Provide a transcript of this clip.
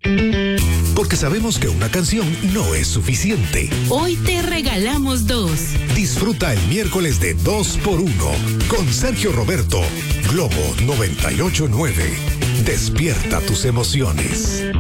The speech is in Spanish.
Porque sabemos que una canción no es suficiente. Hoy te regalamos 2. Disfruta el miércoles de 2x1 con Sergio Roberto, Globo 98.9. Despierta tus emociones.